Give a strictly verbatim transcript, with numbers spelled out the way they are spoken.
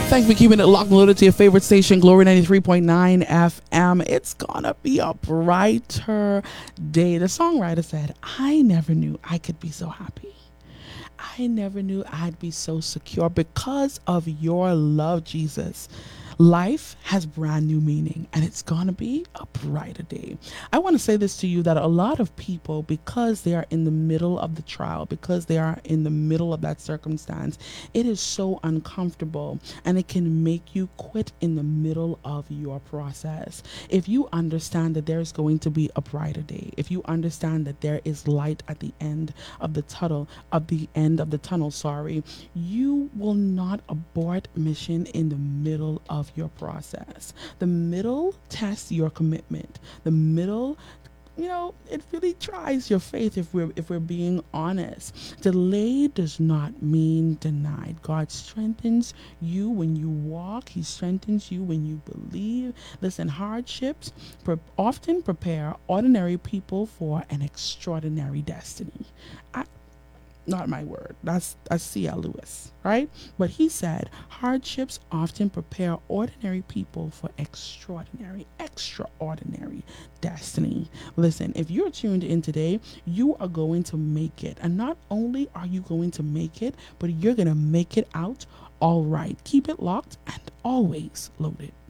Thanks for keeping it locked and loaded to your favorite station, Glory ninety-three point nine F M. It's gonna be a brighter day. The songwriter said, I never knew I could be so happy. I never knew I'd be so secure because of your love, Jesus. Life has brand new meaning and it's going to be a brighter day. I want to say this to you that a lot of people, because they are in the middle of the trial, because they are in the middle of that circumstance, it is so uncomfortable and it can make you quit in the middle of your process. If you understand that there is going to be a brighter day, if you understand that there is light at the end of the tunnel, of the end of the tunnel, sorry, you will not abort mission in the middle of your process. The middle tests your commitment. The middle, you know, it really tries your faith if we're if we're being honest. Delay does not mean denied. God strengthens you when you walk. He strengthens you when you believe. Listen, hardships pre- often prepare ordinary people for an extraordinary destiny. I Not my word. That's that's C L. Lewis, right? But he said hardships often prepare ordinary people for extraordinary, extraordinary destiny. Listen, if you're tuned in today, you are going to make it. And not only are you going to make it, but you're going to make it out all right. Keep it locked and always loaded.